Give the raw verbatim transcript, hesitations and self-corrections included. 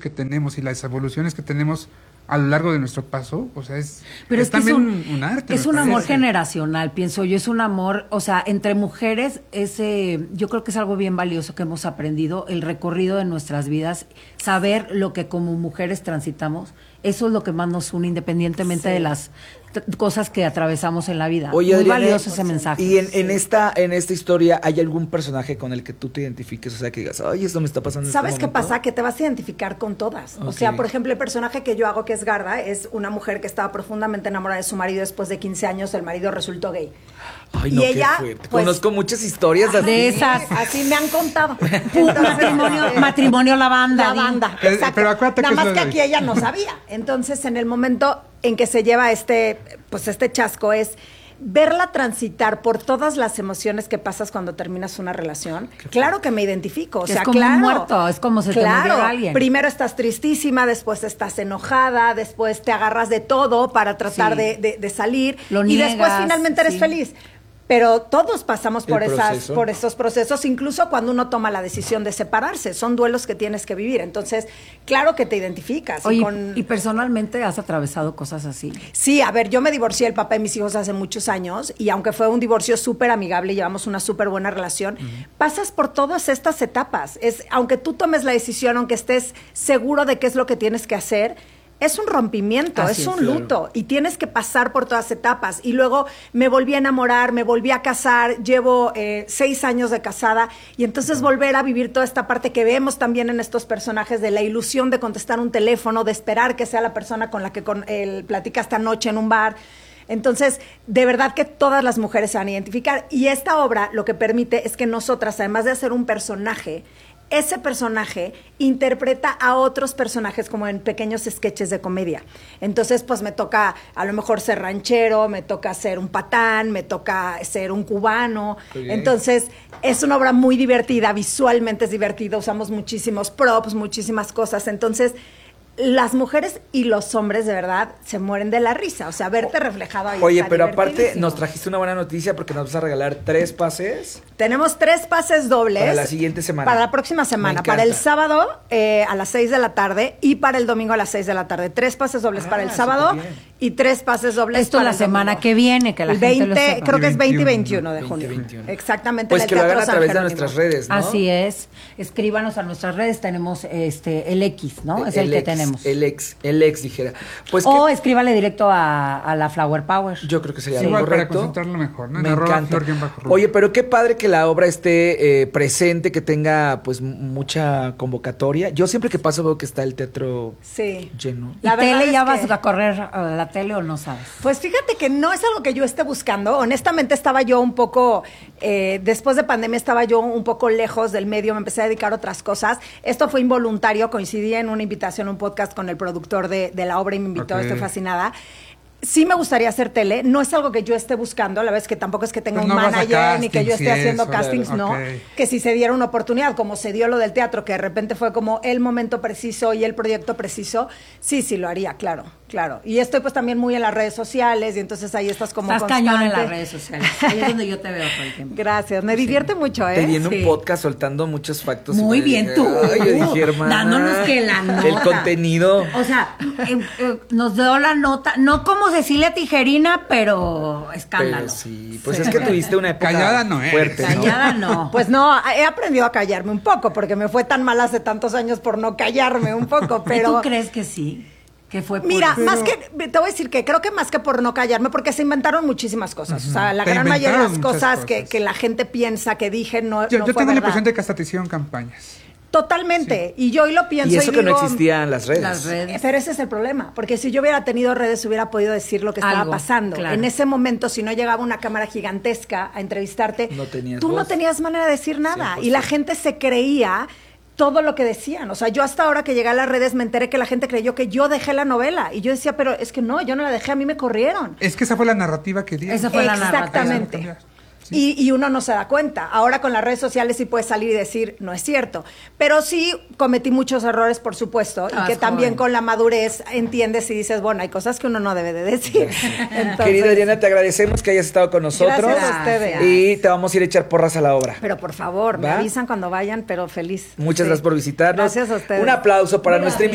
que tenemos y las evoluciones que tenemos a lo largo de nuestro paso, o sea, es, Pero es, es que también es un, un arte. Es un amor generacional, pienso yo, es un amor, o sea, entre mujeres, ese, yo creo que es algo bien valioso que hemos aprendido, el recorrido de nuestras vidas, saber lo que como mujeres transitamos, eso es lo que más nos une, independientemente sí. de las t- cosas que atravesamos en la vida. Oye, Muy Adriana, valioso ese mensaje. Y en, sí. en esta en esta historia, ¿hay algún personaje con el que tú te identifiques? O sea, que digas, ay, esto me está pasando en ¿Sabes este qué pasa? Que te vas a identificar con todas. Okay. O sea, por ejemplo, el personaje que yo hago, que es Garda, es una mujer que estaba profundamente enamorada de su marido después de quince años, el marido resultó gay. Ay, y no, ella, qué fuerte. pues, Conozco muchas historias así. De esas. Así me han contado. Entonces, matrimonio, eh, matrimonio la banda. La banda, Pero, exacto. pero acuérdate Nada que más es que lo de- aquí ella no sabía. Entonces, en el momento en que se lleva este, pues este chasco es verla transitar por todas las emociones que pasas cuando terminas una relación. Claro que me identifico, o Es sea, como claro. un muerto, es como se te claro, murió alguien. Primero estás tristísima, después estás enojada, después te agarras de todo para tratar Sí. de, de, de salir Lo y después niegas, finalmente eres sí. feliz. Pero todos pasamos por El esas, proceso. por esos procesos, incluso cuando uno toma la decisión de separarse. Son duelos que tienes que vivir. Entonces, claro que te identificas. Oye, y, con... y personalmente has atravesado cosas así. Sí, a ver, yo me divorcié del papá de mis hijos hace muchos años y aunque fue un divorcio súper amigable, llevamos una súper buena relación, uh-huh. pasas por todas estas etapas. Es, aunque tú tomes la decisión, aunque estés seguro de qué es lo que tienes que hacer, es un rompimiento, Así es un es, luto claro. y tienes que pasar por todas etapas. Y luego me volví a enamorar, me volví a casar, llevo eh, seis años de casada y entonces volver a vivir toda esta parte que vemos también en estos personajes de la ilusión de contestar un teléfono, de esperar que sea la persona con la que con, él platica esta noche en un bar. Entonces, de verdad que todas las mujeres se van a identificar. Y esta obra lo que permite es que nosotras, además de hacer un personaje, ese personaje interpreta a otros personajes como en pequeños sketches de comedia. Entonces, pues me toca a lo mejor ser ranchero, me toca ser un patán, me toca ser un cubano. Entonces, es una obra muy divertida, visualmente es divertida, usamos muchísimos props, muchísimas cosas. Entonces, las mujeres y los hombres de verdad se mueren de la risa, o sea, verte reflejado ahí. Oye, está pero aparte divertidísimo. nos trajiste una buena noticia porque nos vas a regalar tres pases Tenemos tres pases dobles. para la siguiente semana. Para la próxima semana. Para el sábado eh, a las seis de la tarde y para el domingo a las seis de la tarde. Tres pases dobles Ah, para el sábado superbién. y tres pases dobles Esto para la el semana domingo. que viene, que la El gente lo veinte, sepa. creo que es veinte y veintiuno de veinte, junio. veintiuno. Exactamente. Pues en el que lo Teatro hagan a San través de Jerónimo. nuestras redes, ¿no? Así es. Escríbanos a nuestras redes, tenemos este el X, ¿no? Es el, el que ex, tenemos. El ex, el ex, dijera. Pues o que escríbale directo a, a la Flower Power. yo creo que sería Sí, lo igual para correcto. concentrarlo mejor, ¿no? En Me arroba encanta. flor-rubio. Oye, pero qué padre que la obra esté eh, presente, que tenga pues m- mucha convocatoria. Yo siempre que paso veo que está el teatro Sí. lleno. ¿Y La verdad tele es ya que- vas a correr a la tele o no sabes? Pues fíjate que no es algo que yo esté buscando. Honestamente estaba yo un poco, eh, después de pandemia estaba yo un poco lejos del medio, me empecé a dedicar a otras cosas. Esto fue involuntario, coincidí en una invitación a un podcast con el productor de, de la obra y me invitó, Ok. estoy fascinada. Sí me gustaría hacer tele, no es algo que yo esté buscando, a la vez que tampoco es que tenga Pues un no vas a manager ni que yo castings esté y haciendo eso, castings, claro. no. Ok. Que si se diera una oportunidad, como se dio lo del teatro, que de repente fue como el momento preciso y el proyecto preciso, sí, sí lo haría, claro, claro. Y estoy pues también muy en las redes sociales y entonces ahí estás como Estás cañón en las constante. redes sociales. Ahí es donde yo te veo todo el tiempo. Gracias, me divierte mucho, ¿eh? Te vi en Sí. un podcast soltando muchos factos. Muy y me bien dije, tú. Ay, yo dije, hermana, Dándonos que la nota. El contenido. O sea, eh, eh, nos dio la nota, no como Cecilia Tijerina, pero escándalo. Pero sí, pues es que tuviste una época Callada no eres. fuerte, ¿no? Callada no. Pues no, he aprendido a callarme un poco, porque me fue tan mal hace tantos años por no callarme un poco, pero... ¿Y tú crees que sí? Que fue por Mira, eso? más que, te voy a decir que creo que más que por no callarme, porque se inventaron muchísimas cosas. O sea, la Te gran mayoría de las inventaron muchas cosas, Que, cosas. que la gente piensa que dije no, Yo, no yo fue tengo la verdad. impresión de que hasta te hicieron campañas. Totalmente. Y yo hoy lo pienso Y eso que no digo, existían las redes. Las redes. Pero ese es el problema, porque si yo hubiera tenido redes hubiera podido decir lo que estaba Algo, pasando. claro. En ese momento, si no llegaba una cámara gigantesca a entrevistarte, No tenías tú no voz. tenías manera de decir nada. cien por ciento. Y la gente se creía todo lo que decían. O sea, yo hasta ahora que llegué a las redes me enteré que la gente creyó que yo dejé la novela. Y yo decía, pero es que no, yo no la dejé, a mí me corrieron. Es que esa fue la narrativa que dieron. Esa fue la narrativa. Exactamente. Sí. Y, y uno no se da cuenta. Ahora con las redes sociales sí puedes salir y decir, no es cierto. Pero sí cometí muchos errores, por supuesto, y Ah, que es también joven. con la madurez entiendes y dices, bueno, hay cosas que uno no debe de decir. Entonces, Querida Adriana, te agradecemos que hayas estado con nosotros. Gracias a ustedes. Y te vamos a ir a echar porras a la obra. Pero por favor, me ¿Va? avisan cuando vayan, pero feliz. Muchas Sí. gracias por visitarnos. Gracias a ustedes. Un aplauso para nuestra